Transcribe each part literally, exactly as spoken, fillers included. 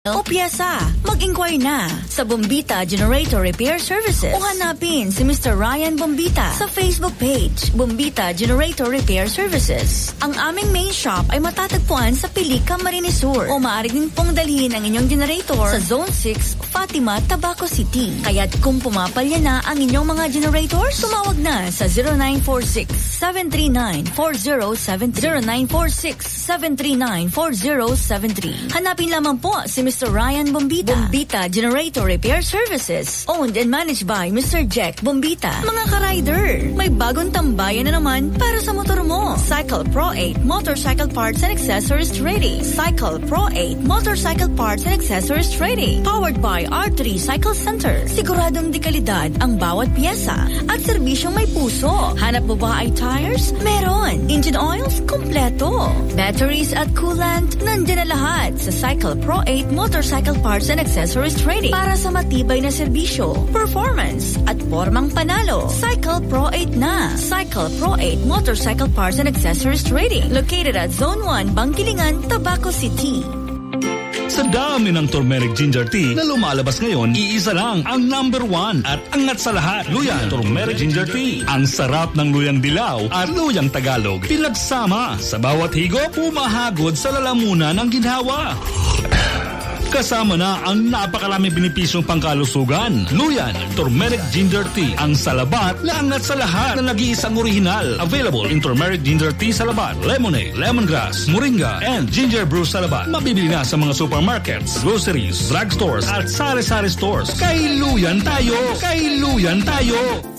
o piyesa, mag-inquire na sa Bombita Generator Repair Services o hanapin si Mister Ryan Bombita sa Facebook page, Bombita Generator Repair Services. Ang aming main shop ay matatagpuan sa Pilica, Camarines Sur o maaari din pong dalhin ang inyong generator sa Zone six, Fatima, Tabaco City. Kaya't kung pumapalya na ang inyong mga generators, tumawag na sa zero nine four six, seven three nine, four zero seven three, zero nine four six, seven three nine, four zero seven three. Hanapin lamang po si Mister Ryan Bombita. Bombita Generator Repair Services. Owned and managed by Mister Jack Bombita. Mga ka-rider, may bagong tambayan na naman para sa motor mo. Cycle Pro eight Motorcycle Parts and Accessories Trading. Cycle Pro eight Motorcycle Parts and Accessories Trading. Powered by R three Cycle Center. Siguradong dekalidad ang bawat piyesa at serbisyong may puso. Hanap mo ba ay tires? Meron. Engine oils? Kompleto. Batteries at coolant? Nandiyan na lahat sa Cycle Pro eight Motorcycle Parts and Accessories Trading para sa matibay na serbisyo, performance at formang panalo. Cycle Pro eight na. Cycle Pro eight Motorcycle Parts and Accessories Trading. Located at Zone one, Bangkilingan, Tabaco City. Sa dami ng turmeric ginger tea na lumalabas ngayon, iisa lang ang number one at angat sa lahat. Luyan Turmeric Ginger Tea. Ang sarap ng luyang dilaw at luyang Tagalog. Pinagsama sa bawat higop, pumahagod sa lalamunan ng ginhawa. Kasama na ang napakaraming benepisyong pangkalusugan. Luyan Turmeric Ginger Tea. Ang salabat na angat sa lahat na nag-iisang orihinal. Available in Turmeric Ginger Tea Salabat, Lemonade, Lemongrass, Moringa, and Ginger Brew Salabat. Mabibili na sa mga supermarkets, groceries, drugstores, at sari-sari stores. Kay Luyan tayo! Kay Luyan tayo!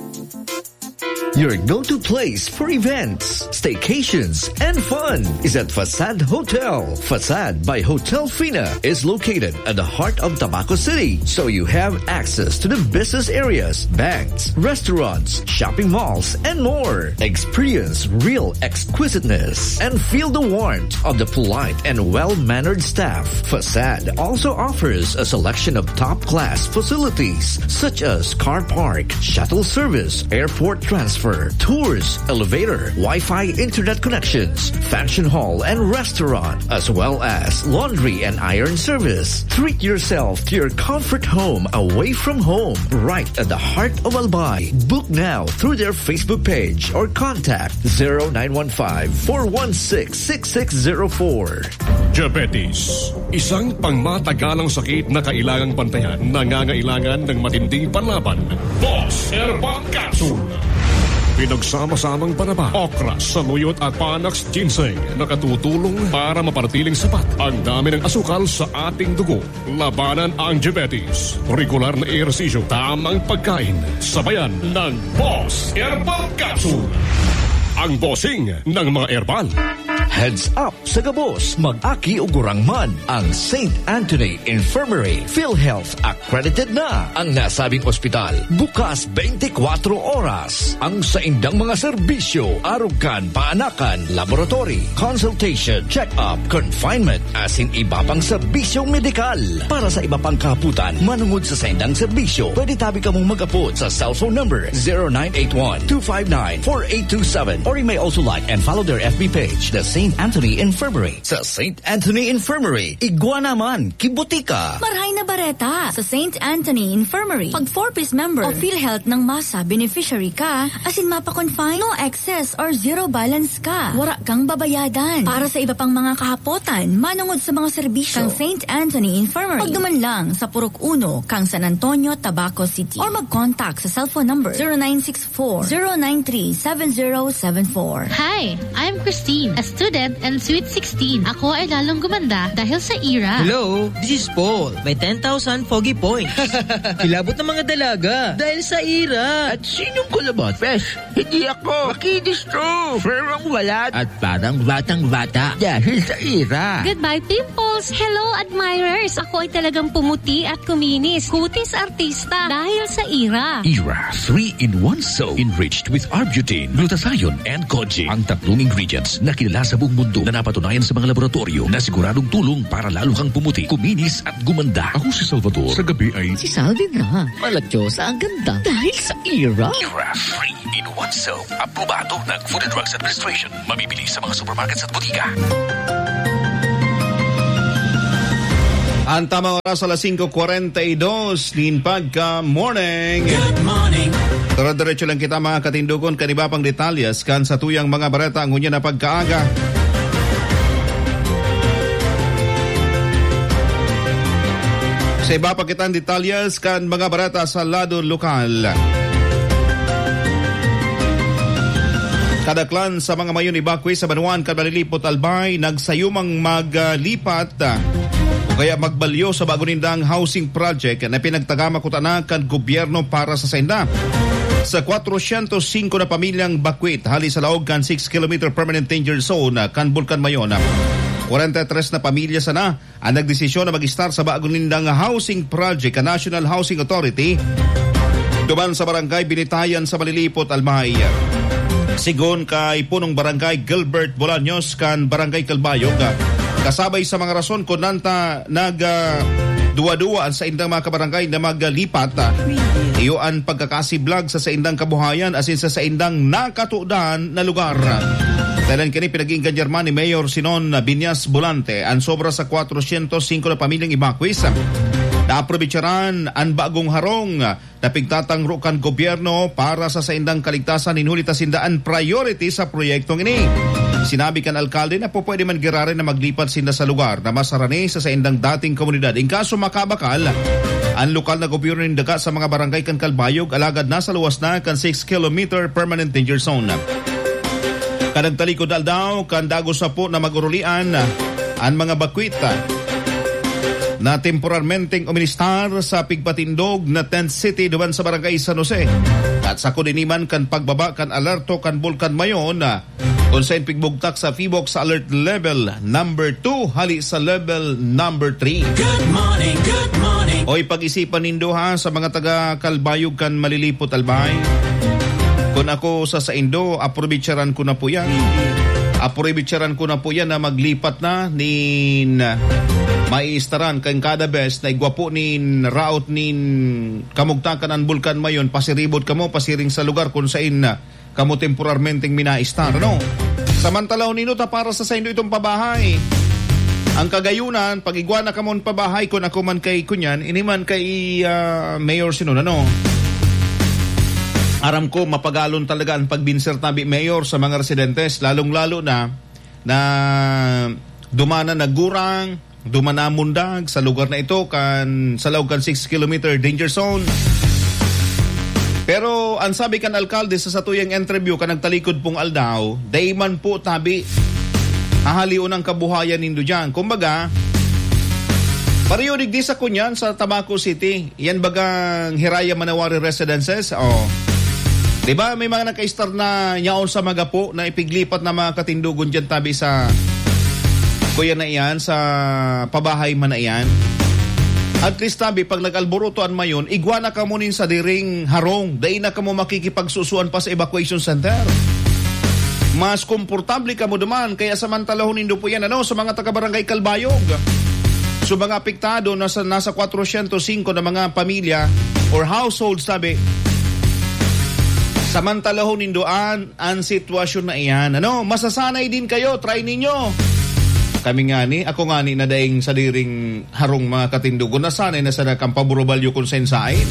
Your go-to place for events, staycations, and fun is at Facade Hotel. Facade by Hotel Fina is located at the heart of Tabaco City, so you have access to the business areas, banks, restaurants, shopping malls, and more. Experience real exquisiteness and feel the warmth of the polite and well-mannered staff. Facade also offers a selection of top-class facilities such as car park, shuttle service, airport transfer, tours, elevator, Wi-Fi internet connections, function hall and restaurant, as well as laundry and iron service. Treat yourself to your comfort home away from home, right at the heart of Albay. Book now through their Facebook page or contact zero nine one five, four one six, six six zero four. Diabetes, isang pangmatagalang sakit na kailangang bantayan, nangangailangan ng matinding panlaban. Boss Herbal Capsule. Pinagsama-samang panaba, okra, saluyot at panax ginseng na katutulong para maparatiling sapat ang dami ng asukal sa ating dugo. Labanan ang diabetes. Regular na ehersisyo, tamang pagkain, sabayan ng Boss Herbal Capsule. Ang bossing ng mga herbal. Heads up sa gabos, mag-aki o gurangman ang Saint Anthony Infirmary. PhilHealth accredited na ang nasabing ospital. Bukas twenty-four oras. Ang saindang mga serbisyo, arugan, paanakan, laboratory, consultation, check-up, confinement, asin iba pang serbisyong medikal. Para sa iba pang kaputan, manungod sa saindang serbisyo, pwede tabi ka mong mag-apod sa cellphone number zero nine eight one, two five nine, four eight two seven or you may also like and follow their F B page, the Saint Anthony Infirmary. Sa Saint Anthony Infirmary, igwa naman, kibutika. Marhay na bareta sa Saint Anthony Infirmary. Pag four-piece member o PhilHealth ng masa beneficiary ka, asin mapa-confine, no excess or zero balance ka, wala kang babayadan. Para sa iba pang mga kahapotan, manungod sa mga serbisyo kang Saint Anthony Infirmary. Pagduman lang sa Purok Uno, kang San Antonio, Tabaco City. Or mag-contact sa cellphone number zero nine six four, zero nine three, seven zero seven four. Hi, I'm Christine, a student and sweet sixteen. Ako ay lalong gumanda dahil sa E R A. Hello, this is Paul. May ten thousand foggy points. Kilabot ng mga dalaga dahil sa E R A. At sinong kulabot? Fresh, hindi ako. Makinis to. Ferang walat. At parang batang-bata dahil sa E R A. Goodbye, pimples. Hello, admirers. Ako ay talagang pumuti at kuminis. Kutis artista dahil sa E R A. E R A three in one soap enriched with Arbutin, glutathione, and Koji. Ang tatlong ingredients na kilala sa buong mundo na napatunayan sa mga laboratorio na siguradong tulong para lalo kang pumuti, kuminis at gumanda. Ako si Salvador. Sa gabi ay si Salvi na. Malatyosa ang ganda dahil sa E R A. E R A three in one soap. Aprobado ng Food and Drugs Administration. Mamibili sa mga supermarkets at butika. Ang tamang oras alas five forty-two, nin pagka morning. Good morning. Tara-diretso lang kita mga katindugon kaniba pang detalyas kan sa tuyang mga bareta ang unya na pagkaaga. Sa iba pa kitang detalyas kan mga bareta sa lado lokal. Kadaklan sa mga mayon ibakwe sa Banuan kan Malilipot Albay nagsayumang maglipat o kaya magbalyo sa bagunindang housing project na pinagtagama-kutana kan gobyerno para sa senda. Sa four oh five na pamilyang bakwit hali sa laog kan six kilometer permanent danger zone kan Bulkan Mayon. forty-three na pamilya sana ang nagdesisyon na mag-start sa bagunindang housing project kan National Housing Authority duman sa barangay Binitayan sa Malilipot Albay. Sigon kay punong barangay Gilbert Bolaños kan barangay Calbayog. Kasabay sa mga rason kung nanta nag uh, duwa-duwa sa indang mga kabarangay na maglipat. Iyo ang pagkakasiblag sa saindang kabuhayan asin sa saindang nakatudan na lugar. Dahil kini pinag-iinggan German ni Mayor Sinon Binyas Bolante ang sobra sa four oh five na pamilyang ibakwis. Naapробitsaran ang bagong harong na pigtatangrukan gobyerno para sa saindang kaligtasan inulit sindaan priority sa proyektong ini. Sinabi kan alkalde na po pwede man girare na maglipat sinda sa lugar na masarani sa saindang dating komunidad. In kaso makabakal, ang lokal na gobyerno nindaga sa mga barangay kan Calbayog alagad nasa luwas na kan six kilometer permanent danger zone. Kadagtalikod aldaw kan dago sa po na magurulian ang mga bakwita na temporarmenteng uministar sa pigpatindog na tent city duman sa barangay San Jose. At sa kuniniman kan pagbaba kan alerto kan Bulkan Mayon kung saan pigbugtak sa F I B O C sa alert level number two hali sa level number three. Good morning, good morning. Oy, pag-isipan nindo ha sa mga taga Calbayog kan Malilipot Albay. Kung ako sa sa Indo, aprobitsaran ko na po yan. Aprobitsaran ko na po yan na maglipat na nin maiistaran kang kada best na igwapo nin raot nin kamugtakan ang Bulkan Mayon pasiribot kamo pasiring sa lugar kung saan na kamo temporarmenteng minaistar, no? Samantalaw nino ta para sa saindo itong pabahay. Ang kagayunan, pag igwa na kamon pabahay kung ako man kay kunyan, iniman kay uh, Mayor Sinon, ano? Aram ko mapagalon talaga ang pagbinser tabi Mayor sa mga residentes, lalong-lalo na na dumana nagurang, dumana mundag sa lugar na ito kan sa loob kan six kilometer danger zone. Pero ang sabi kan alkalde sa satuyang interview kan nagtalikod pong aldaw, dayman po tabi hahalion ang kabuhayan nindo diyan. Kumbaga, pariyudig di sa kunyan sa Tabaco City. Yan bagang Hiraya Manawari Residences. Oh. Diba may mga naka-star na yaon sa magapo na ipiglipat na mga katindugon diyan tabi sa kuya na iyan, sa pabahay man na iyan. At least tabi, pag nag-alburutoan mayon, igwa na ka mo nin sa diring harong. Dahil na ka mo makikipagsusuan pa sa evacuation center. Mas komportable ka mo duman. Kaya samantalahon nindo po yan, ano, sa mga taga-barangay Calbayog. So mga apektado, nasa, nasa four oh five na mga pamilya or households, sabi, samantalahon nindo an, ang sitwasyon na iyan. Ano, masasanay din kayo, try ninyo. Kami nga ni, ako nga ni na daing sa diring harong mga katindugo na sanay na sana kang paburobalyo kung sensain.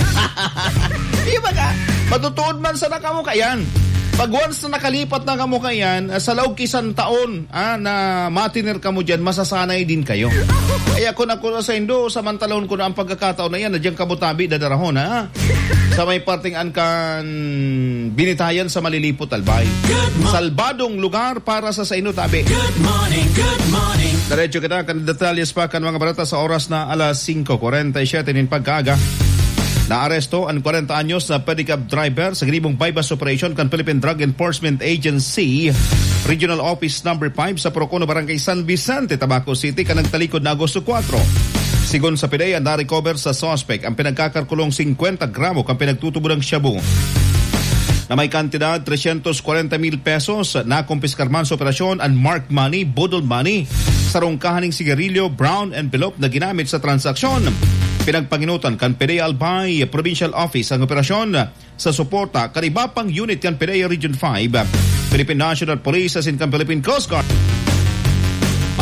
Di ba ka? Matutuod man sa nakamukayan. Pag once na nakalipat na kamukayan, sa laog kisang taon ah, na matiner ka mo dyan, masasanay din kayo. Kaya kung ako sa Indo, samantalon ko na ang pagkakataon na yan, na dyan kabutabi, dadarahon ha. Sa may parting ankan Binitayan sa Malilipot Albay. Salbadong lugar para sa sa Indo tabi. Good morning, good morning. Diretso kita kan detalyes pa kan mga barata sa oras na alas five forty-seven nin pagkaaga. Naaresto ang forty anyos na pedicab driver sa ginibong bypass operation kan Philippine Drug Enforcement Agency Regional Office number five sa Procono Barangay San Vicente, Tabaco City kanang talikod na Agosto four. Sigon sa P D E, ang na-recover sa suspect ang pinagkakarkulong fifty gramo kang pinagtutubo ng shabu na may kantidad three hundred forty mil pesos na kumpiskar man sa operasyon ang marked money, budol money, sarong kahaning sigarilyo, brown envelope na ginamit sa transaksyon. Pinagpanginutan kan P D E Albay Provincial Office ang operasyon sa suporta kan iba pang unit kan P D E Region five, Philippine National Police as in kan Philippine Coast Guard.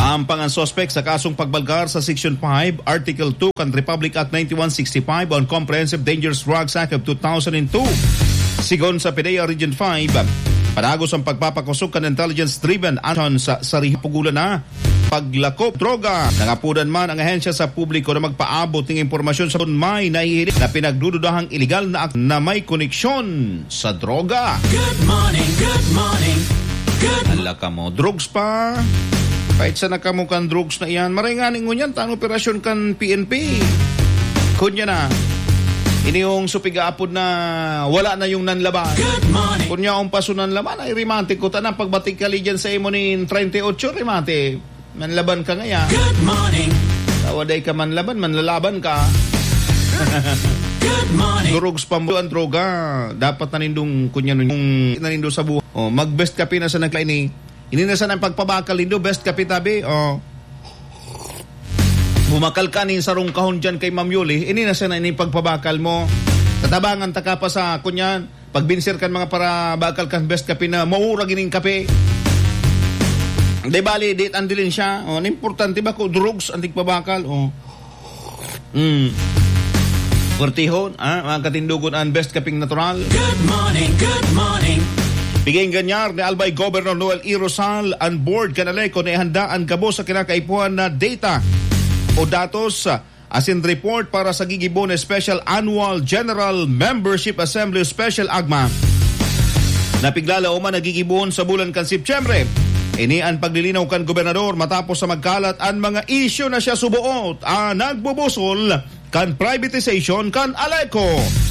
Maampang ang suspect sa kasong pagbalgar sa Section five, Article two kan Republic Act ninety-one sixty-five on Comprehensive Dangerous Drugs Act of two thousand two. Sigon sa P D E A Region five, panagos ang pagpapakusog kan intelligence-driven action sa sarihapugulan na paglakop droga. Nangapudan man ang ahensya sa publiko na magpaabot ng impormasyon sa may nahihilig na pinagdududahang iligal na akt na may koneksyon sa droga. Good morning, good morning, good morning. Ala ka mo, drugs pa. Kahit sa nakamukan drugs na iyan, maringaning mo yan, tan operasyon kan P N P. Kunya na, ini yung supigaapod na wala na yung nanlaban. Kunya yung paso nanlaban, ay rimante ko tanang pagbatik ka liyan sa imo ni thirty-eight, rimante. Manlaban ka ngaya. Good morning. Tawaday ka manlaban, manlalaban ka. Good morning. Drugs pa mo ang droga. Dapat nanindong kunya nun yung nanindong sa buhay. Oh, mag-best kape na sa naglaini. Hindi na sana ang pagpabakal nindo, best kapitabi. Oh. Bumakal ka nin sarong kahon dyan kay Ma'am Yuli, hindi na sana ini pagpabakal mo. Tatabangan ta ka pa sa kunyan, pagbinsir kan mga para bakal kan best kape na maura gining kape. Di bali, date andilin siya. Oh, importante ba ko, drugs, antik pabakal. Oh. Mm. Kortihon, ah, mga katindugon ang best kaping natural. Good morning, good morning. Bigay ganyar ni Albay Governor Noel E. Rosal ang board kanaleko na ihandaan kabo sa kinakaipuan na data o datos as in report para sa gigibon na Special Annual General Membership Assembly Special AGMA. Napiglala o man nagigibon sa bulan kan Septyembre. Ini ang paglilinaw kan gobernador matapos sa magkalat ang mga isyu na siya subuot ang nagbubusol kan privatization kan Aleco.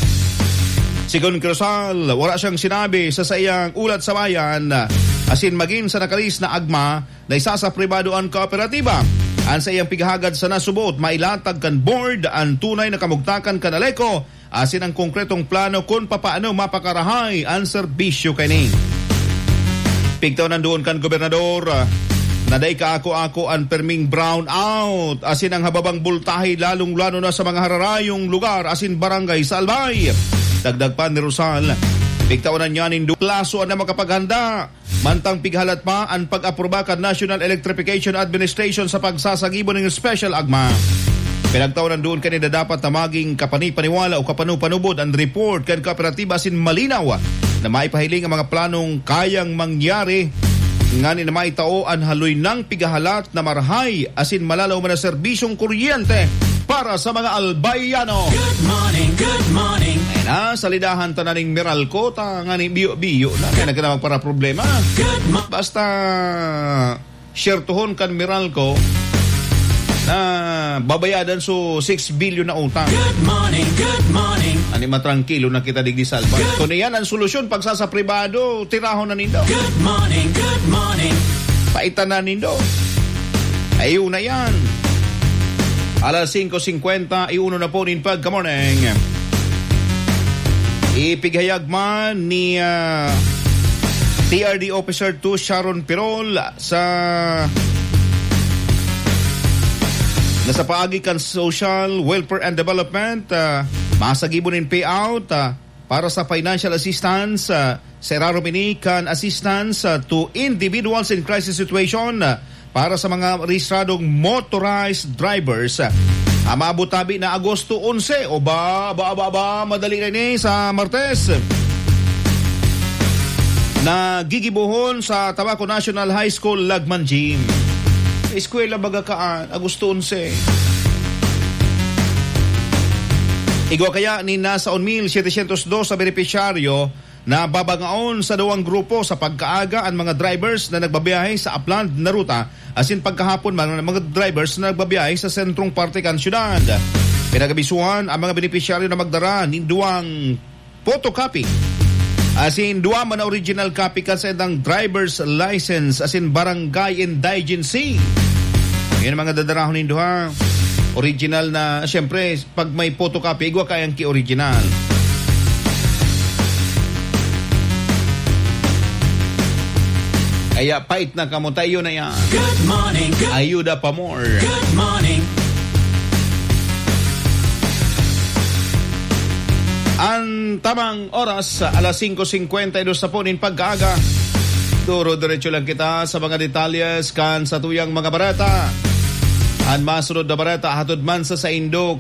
Sigon Cruzal, wala siyang sinabi sa sayang ulat sa bayan asin maging sa nakalis na agma na isa sa pribado ang kooperatiba. Ang sa iyang pigahagad sa nasubot, mailatag kan board ang tunay na kamugtakan kan Aleco asin ang konkretong plano kung papaano mapakarahay ang serbisyo kini. Pigtaw nandoon kan gobernador, naday ka ako-ako ang perming brown out asin ang hababang bultahi lalong-lalo na sa mga hararayong lugar asin barangay sa Albay. Dagdag pa ni Rosal, pigtawanan niya nindo plaso na makapaghanda. Mantang pighalat pa ang pag-aproba kan National Electrification Administration sa pagsasagibon ng Special AGMA. Pinagtawanan doon kanina dapat na maging kapani-paniwala o kapanu-panubod ang report kan kooperatiba asin malinaw na maipahiling ang mga planong kayang mangyari nga ni na maitao ang haloy ng pigahalat na marhay asin malalaw man na serbisyong kuryente para sa mga Albayano. Good morning, good morning. Ay na, salidahan ta na ning Meralco, ta nga ni biyo-biyo na, kaya nagkanamang para problema. Good mo- Basta, syertuhon kan Meralco, na babayadan so six billion na utang. Good morning, good morning. Ani matrangkilo na kita digdi salba. Kung yan ang solusyon, pag sa sa pribado, tirahon na nindo. Good morning, good morning. Paitan na nindo. Ayun na yan. Alas five fifty, iuno na po nin pag ka-morning. Ipighayag man ni uh, T R D Officer two Sharon Pirol sa nasa paagi kan Social Welfare and Development, uh, masagibunin payout uh, para sa financial assistance uh, sa Raromini kan assistance uh, to individuals in crisis situation uh, para sa mga rehistradong motorized drivers. Uh, Amabutabi na Agosto eleven o ba, ba, ba, ba, madali rin eh sa Martes. Na gigibuhon sa Tabaco National High School, Lagman Gym. Eskwela bagakaan, Agosto eleven. Igwa kaya ni nasa one thousand seven hundred two sa benepisyaryo na babangaon sa dawang grupo sa pagkaaga ang mga drivers na nagbabiyahe sa upland na ruta asin pagkahapon man ang mga drivers na nagbabiyahe sa sentrong parte kan syudad. Pinagabisuhan ang mga benepisyaryo na magdara ni duwang photocopy asin duwa man original copy kan sa edang driver's license asin barangay indigency. Yan mga dadarahon nindo ha. Original na, siyempre, pag may photocopy, igwa kayang ki-original. Kaya pait na kamo tayo na yan. Good morning, good Ayuda pa more. Good morning. Ang tamang oras, alas five fifty-two sa po nin pagkaaga. Duro diretso lang kita sa mga detalyes kan sa tuyang mga barata. Ang masunod na barata hatod man sa Saindo